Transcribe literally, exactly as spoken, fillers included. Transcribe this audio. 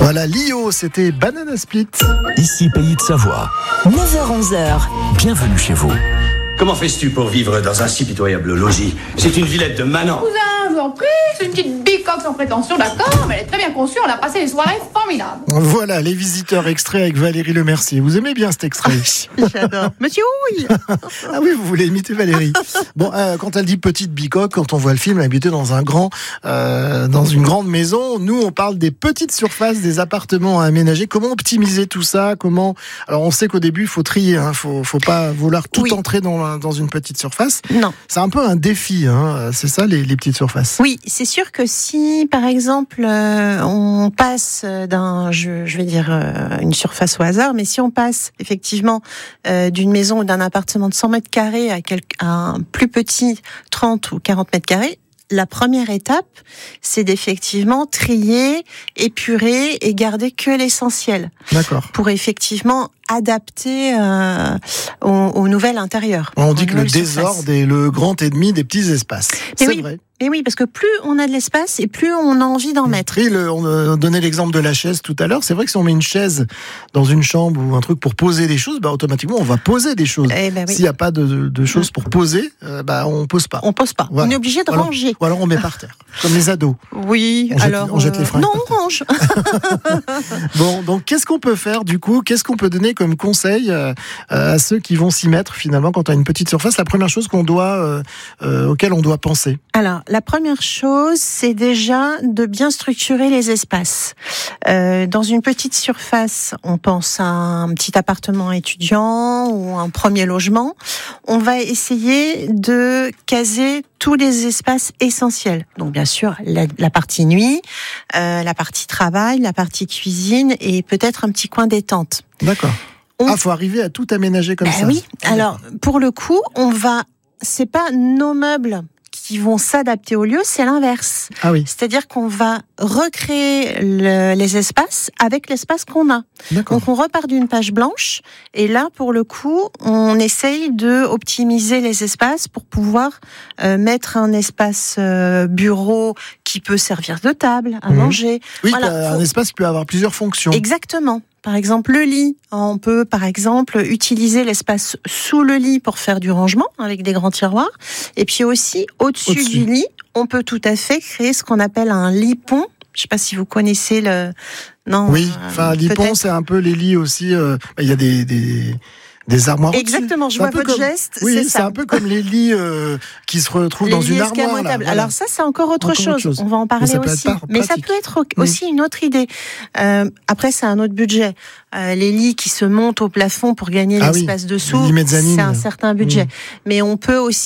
Voilà, Lio, c'était Banana Split. Ici, Pays de Savoie. neuf heures onze. Bienvenue chez vous. Comment fais-tu pour vivre dans un si pitoyable logis? C'est une villette de manants. Cousin, je vous en prie, c'est une petite bicoque sans prétention, d'accord, mais elle est très bien conçue, on a passé des soirées formidables. Voilà, les visiteurs extraits avec Valérie Lemercier. Vous aimez bien cet extrait? J'adore. Monsieur oui. Ah oui, vous voulez imiter Valérie. Bon, euh, quand elle dit petite bicoque, quand on voit le film, elle habitait dans un grand, euh, dans une grande maison. Nous, on parle des petites surfaces, des appartements à aménager. Comment optimiser tout ça? Comment? Alors, on sait qu'au début, il faut trier. Hein. Faut, faut pas vouloir tout Oui. entrer dans dans une petite surface. Non. C'est un peu un défi. Hein. C'est ça, les, les petites surfaces. Oui, c'est sûr que si, par exemple, euh, on passe d'un, je, je vais dire euh, une surface au hasard, mais si on passe effectivement euh, d'une maison ou d'un appartement de cent mètres carrés à, quel, à un plus petit trente ou quarante mètres carrés, la première étape, c'est d'effectivement trier, épurer et garder que l'essentiel. D'accord. Pour effectivement adapter euh, au, au nouvel intérieur. On dit que le nouvelle surface. désordre est le grand ennemi des petits espaces. Mais C'est oui. vrai. Mais oui, parce que plus on a de l'espace et plus on a envie d'en mettre. Et le, on a donné l'exemple de la chaise tout à l'heure. C'est vrai que si on met une chaise dans une chambre ou un truc pour poser des choses, bah automatiquement on va poser des choses. Eh ben oui. S'il n'y a pas de, de choses pour poser, euh, bah on pose pas. On pose pas. Voilà. On est obligé de Ou alors- ranger. Ou alors on met par terre, comme les ados. Oui, On jette- alors. on jette les fringues non, par on range. Bon, donc qu'est-ce qu'on peut faire du coup? Qu'est-ce qu'on peut donner comme conseil euh, à ceux qui vont s'y mettre finalement quand on a une petite surface? La première chose qu'on doit, euh, euh, auquel on doit penser. Alors, la première chose, c'est déjà de bien structurer les espaces. Euh, dans une petite surface, on pense à un petit appartement étudiant ou un premier logement. On va essayer de caser tous les espaces essentiels. Donc, bien sûr, la, la partie nuit, euh, la partie travail, la partie cuisine et peut-être un petit coin détente. D'accord. On- Ah, faut arriver à tout aménager comme Ben ça. oui. Alors, pour le coup, on va, c'est pas nos meubles qui vont s'adapter au lieu, c'est l'inverse. Ah oui. C'est-à-dire qu'on va recréer le- les espaces avec l'espace qu'on a. D'accord. Donc on repart d'une page blanche et là, pour le coup, on essaye de optimiser les espaces pour pouvoir euh, mettre un espace euh, bureau qui peut servir de table à Mhm. manger. Oui, Voilà, un faut- espace peut avoir plusieurs fonctions. Exactement. Par exemple, le lit. On peut, par exemple, utiliser l'espace sous le lit pour faire du rangement avec des grands tiroirs. Et puis aussi, au-dessus, Au-dessus. du lit, on peut tout à fait créer ce qu'on appelle un lit-pont. Je sais pas si vous connaissez le... Non. Oui, euh, enfin, lipon, peut-être. c'est un peu les lits aussi. euh, bah, Il y a des, des, des armoires. au-dessus. Exactement, je C'est un vois peu votre comme- geste, Oui, c'est c'est ça. un peu comme les lits euh, qui se retrouvent Les dans lits une armoire. Là, escamotables. voilà. Alors ça, c'est encore autre, Encore chose. autre chose. On va en parler ça peut être aussi. par- Mais ça pratique. peut être aussi une autre idée. Euh, après, c'est un autre budget. Euh, les lits qui se montent au plafond pour gagner Ah oui, l'espace dessous, les lits mezzanines. c'est un certain budget. Mm. Mais on peut aussi